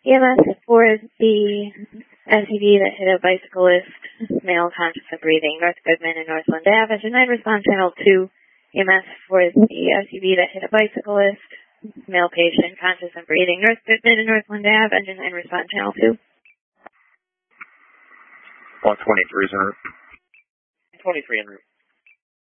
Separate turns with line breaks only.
EMS for the SUV that hit a bicyclist, male conscious of breathing, North Goodman and Northland Ave. Engine 9, respond channel 2. EMS for the SUV that hit a bicyclist, male patient, conscious and breathing, North Goodman and Northland Ave. Engine 9, respond channel 2.
123 is en route.
23 en route.